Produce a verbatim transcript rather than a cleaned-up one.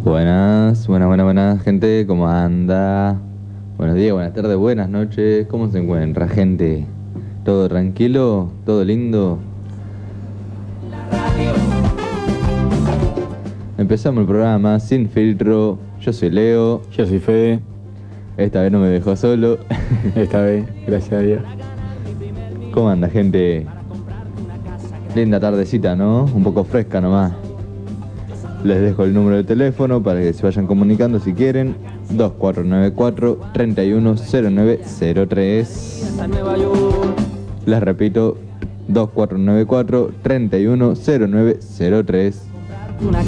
Buenas, buenas, buenas, buenas, gente, ¿cómo anda? Buenos días, buenas tardes, buenas noches, ¿cómo se encuentra, gente? ¿Todo tranquilo? ¿Todo lindo? Empezamos el programa sin filtro. Yo soy Leo. Yo soy Fede. Esta vez no me dejó solo. Esta vez, gracias a Dios. ¿Cómo anda, gente? Linda tardecita, ¿no? Un poco fresca nomás. Les dejo el número de teléfono para que se vayan comunicando si quieren. dos cuatro nueve cuatro, tres uno cero nueve cero tres. Les repito, dos cuatro nueve cuatro, tres uno cero nueve cero tres. Una